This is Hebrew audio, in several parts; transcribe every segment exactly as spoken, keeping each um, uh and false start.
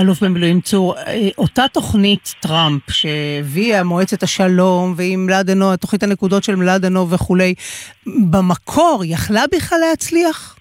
אלוף במילואים צור, אותה תוכנית טראמפ שהביאה מועצת השלום ועם מלאדנו, תוכנית הנקודות של מלאדנו וכולי, במקור יכלה בכלל להצליח?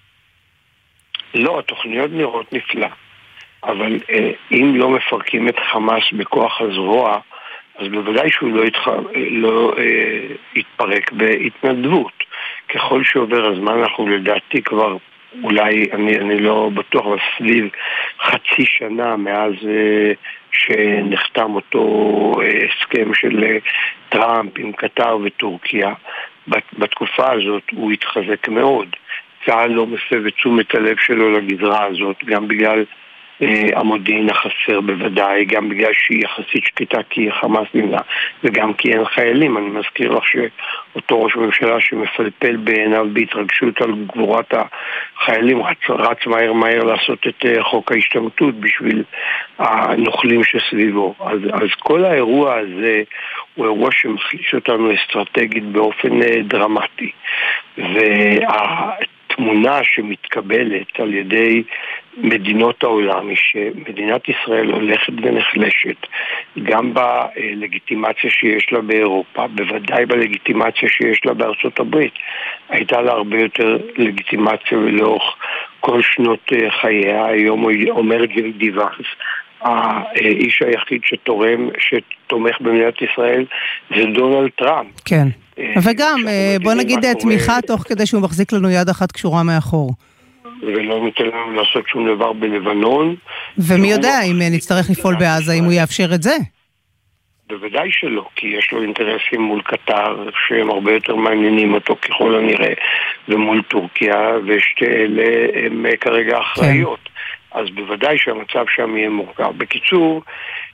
לא, התוכניות נראות נפלא, אבל אה, אם לא מפרקים את חמאס בכוח הזרוע, אז בוודאי שהוא לא, יתח... לא אה, יתפרק בהתנדבות. ככל שעובר הזמן, אנחנו לדעתי כבר, אולי, אני, אני לא בטוח, אבל סביב חצי שנה מאז אה, שנחתם אותו אה, הסכם של אה, טראמפ עם קטר וטורקיה, בת, בתקופה הזאת הוא התחזק מאוד. צה"ל לא מסב את תשומת הלב שלו לגזרה הזאת, גם בגלל אה, המודיעין החסר בוודאי, גם בגלל שהיא יחסית שקטה כי חמאס נמנע, וגם כי אין חיילים. אני מזכיר לך שאותו ראש ממשלה שמפלפל בעיניו בהתרגשות על גבורת החיילים, רץ, רץ מהר מהר לעשות את אה, חוק ההשתמטות בשביל הנוכלים שסביבו. אז, אז כל האירוע הזה הוא אירוע שמחליש אותנו אסטרטגית באופן אה, דרמטי. וה... תמונה שמתקבלת על ידי מדינות העולם היא שמדינת ישראל הולכת ונחלשת גם בלגיטימציה שיש לה באירופה, בוודאי בלגיטימציה שיש לה בארצות הברית. הייתה לה הרבה יותר לגיטימציה ולאורך כל שנות חייה. היום אומר ג'יי די ואנס, האיש היחיד שתורם, שתומך במדינת ישראל זה דונלד טראמפ. כן. וגם, בוא נגיד תמיכה תוך כדי שהוא מחזיק לנו יד אחת קשורה מאחור. ולא ניתן לנו לעשות שום דבר בלבנון. ומי יודע אם נצטרך לפעול בעזה, אם הוא יאפשר את זה? בוודאי שלא, כי יש לו אינטרסים מול קטר שהם הרבה יותר מעניינים אותו ככל הנראה, ומול טורקיה, ושתי אלה הם כרגע אחראיות. אז בוודאי שהמצב שם יהיה מורכב. בקיצור,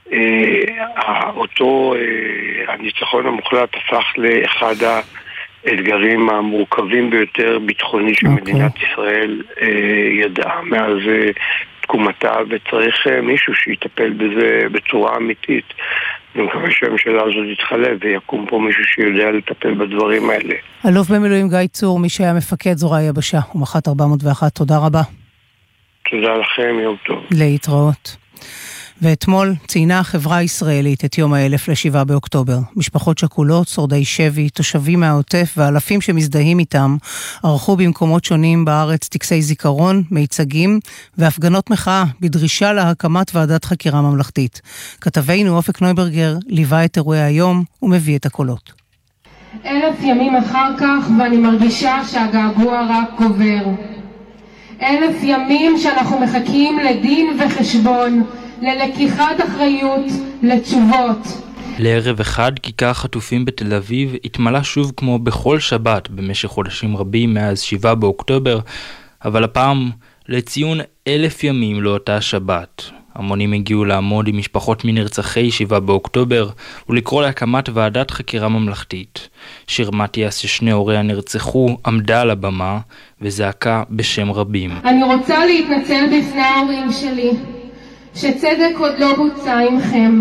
אה, אותו אה, הניצחון המוחלט הפך לאחד האתגרים המורכבים ביותר ביטחוני שמדינת okay. ישראל אה, ידעה מאז אה, תקומתה, וצריך אה, מישהו שיטפל בזה בצורה אמיתית. אני מקווה שהממשלה הזאת יתחלף ויקום פה מישהו שיודע לטפל בדברים האלה. אלוף במילואים גיא צור, מי שהיה מפקד זרוע היבשה, ומח"ט ארבע מאות ואחת, תודה רבה. תודה לכם, יום טוב. להתראות. ואתמול ציינה החברה הישראלית את יום האלף לשבעה באוקטובר. משפחות שכולות, שורדי שבי, תושבים מהעוטף ואלפים שמזדהים איתם ערכו במקומות שונים בארץ טקסי זיכרון, מיצגים והפגנות מחאה בדרישה להקמת ועדת חקירה ממלכתית. כתבנו אופק נויברגר ליווה את אירועי היום ומביא את הקולות. אלף ימים אחר כך ואני מרגישה שהגעגוע רק גובר. אלף ימים שאנחנו מחכים לדין וחשבון, ללקיחת אחריות, לתשובות. לערב אחד כיכר חטופים בתל אביב התמלא שוב כמו בכל שבת במשך חודשים רבים מאז שבעה באוקטובר, אבל הפעם לציון אלף ימים לאותה שבת. המונים הגיעו לעמוד עם משפחות מנרצחי שבעה באוקטובר ולקרוא להקמת ועדת חקירה ממלכתית. שיר מתיאס ששני הוריה נרצחו עמדה על הבמה וזעקה בשם רבים. אני רוצה להתנצל בפני ההורים שלי שצדק עוד לא בוצע עמכם.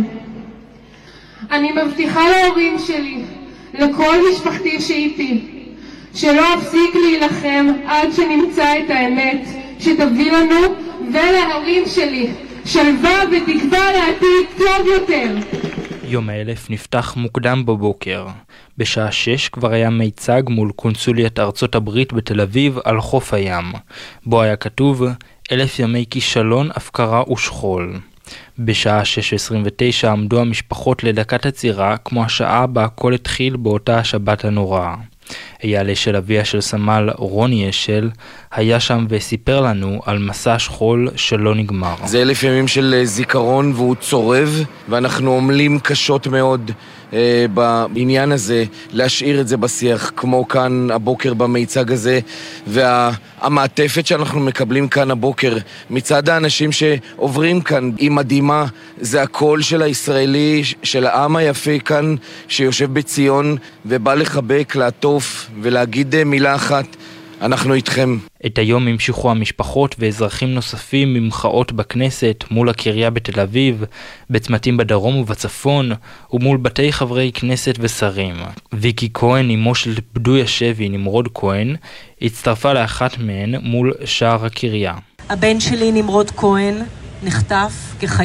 אני מבטיחה להורים שלי, לכל משפחתי שאיתי, שלא אפסיק להילחם עד שנמצא את האמת שתביא לנו ולהורים שלי שלווה ותקווה לעתיד טוב יותר. יום האלף נפתח מוקדם בבוקר. בשעה שש כבר היה מיצג מול קונסוליית ארצות הברית בתל אביב על חוף הים, בו היה כתוב אלף ימי כישלון, הפקרה ושכול. בשעה שש עשרים ותשע עמדו המשפחות לדקת עצירה כמו השעה בה הכל התחיל באותה השבת הנוראה. אייל אשל, אביה של סמל רוני אשל, היה שם וסיפר לנו על מסע שכול שלא נגמר. זה אלף ימים של זיכרון והוא צורב, ואנחנו עומלים קשות מאוד אה, בעניין הזה, להשאיר את זה בשיח, כמו כאן הבוקר במיצג הזה, והמעטפת שאנחנו מקבלים כאן הבוקר, מצד האנשים שעוברים כאן, היא מדהימה. זה הקול של הישראלי, של העם היפה כאן, שיושב בציון ובא לחבק, לעטוף ולהגיד מילה אחת, אנחנו איתכם. את היום המשיכו המשפחות ואזרחים נוספים ממחאות בכנסת, מול הקריה בתל אביב, בצמתים בדרום ובצפון, ומול בתי חברי כנסת ושרים. ויקי כהן, אמו של פדוי השבי נמרוד כהן, הצטרפה לאחת מהן מול שער הקריה. הבן שלי נמרוד כהן נחטף כחייל.